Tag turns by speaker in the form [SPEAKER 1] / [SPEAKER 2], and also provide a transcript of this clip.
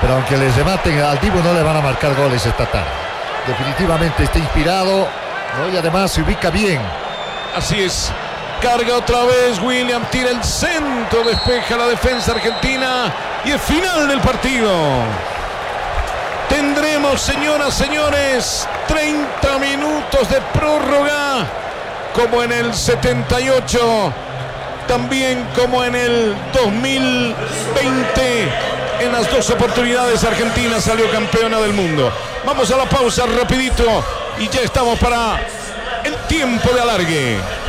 [SPEAKER 1] pero aunque les rematen al Dibu no le van a marcar goles esta tarde. Definitivamente está inspirado, ¿no? Y además se ubica bien.
[SPEAKER 2] Así es. Carga otra vez William, tira el centro, despeja la defensa argentina y es final del partido. Tendremos, señoras, señores, 30 minutos de prórroga, como en el 78, también como en el 2020. En las dos oportunidades Argentina salió campeona del mundo. Vamos a la pausa rapidito y ya estamos para el tiempo de alargue.